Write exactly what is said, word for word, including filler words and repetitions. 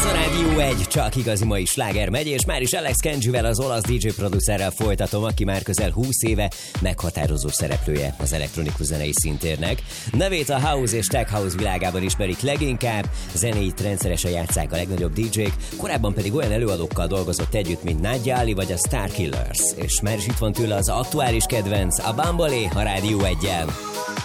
Ez a Rádió egy, csak igazi mai sláger megy, és már is Alex Kenjivel, az olasz dé dzsé producerrel folytatom, aki már közel húsz éve meghatározó szereplője az elektronikus zenei szintérnek. Nevét a house és tech house világában ismerik leginkább, zenéit rendszeresen játsszák a legnagyobb dé dzsék, korábban pedig olyan előadókkal dolgozott együtt, mint Nadia Ali vagy a Starkillers, és már is itt van tőle az aktuális kedvenc, a Bambolé, a Rádió egyen.